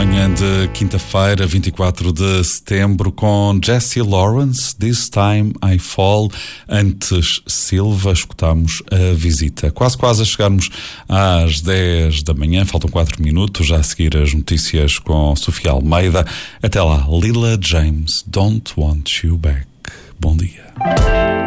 manhã de quinta-feira, 24 de setembro, com Jesse Lawrence, This Time I Fall. Antes, Silva, escutamos A Visita. Quase a chegarmos às 10 da manhã, faltam 4 minutos, já a seguir as notícias com Sofia Almeida. Até lá, Lila James, Don't Want You Back. Bom dia.